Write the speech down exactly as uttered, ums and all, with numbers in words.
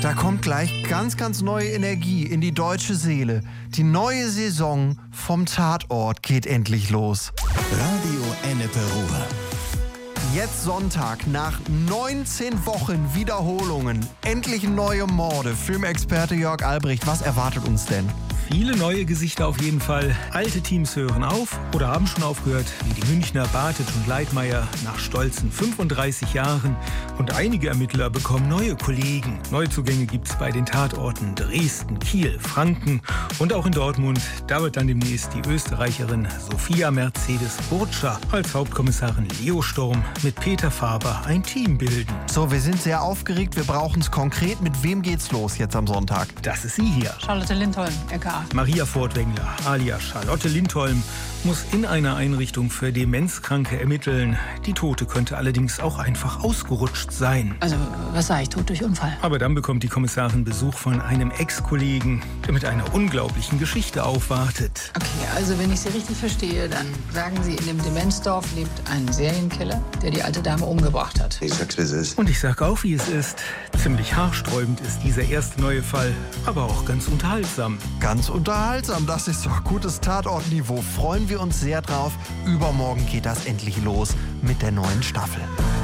Da kommt gleich ganz, ganz neue Energie in die deutsche Seele. Die neue Saison vom Tatort geht endlich los. Radio Ennepe Ruhr. Jetzt Sonntag, nach neunzehn Wochen Wiederholungen, endlich neue Morde. Filmexperte Jörg Albrecht, was erwartet uns denn? Viele neue Gesichter auf jeden Fall. Alte Teams hören auf oder haben schon aufgehört, wie die Münchner Bartelt und Leitmeier nach stolzen fünfunddreißig Jahren. Und einige Ermittler bekommen neue Kollegen. Neuzugänge gibt's bei den Tatorten Dresden, Kiel, Franken und auch in Dortmund. Da wird dann demnächst die Österreicherin Sophia Mercedes Burtscher als Hauptkommissarin Leo Sturm mit Peter Faber ein Team bilden. So, wir sind sehr aufgeregt, wir brauchen es konkret. Mit wem geht's los jetzt am Sonntag? Das ist sie hier. Charlotte Lindholm, R K A. Maria Furtwängler, alias Charlotte Lindholm, muss in einer Einrichtung für Demenzkranke ermitteln. Die Tote könnte allerdings auch einfach ausgerutscht sein. Also, was sage ich, tot durch Unfall? Aber dann bekommt die Kommissarin Besuch von einem Ex-Kollegen, der mit einer unglaublichen Geschichte aufwartet. Okay, also wenn ich Sie richtig verstehe, dann sagen Sie, in dem Demenzdorf lebt ein Serienkiller, der die alte Dame umgebracht hat. Ich sag's, wie es ist. Und ich sag auch, wie es ist. Ziemlich haarsträubend ist dieser erste neue Fall, aber auch ganz unterhaltsam. Ganz unterhaltsam, das ist doch gutes Tatortniveau. Freuen wir uns sehr drauf. Übermorgen geht das endlich los mit der neuen Staffel.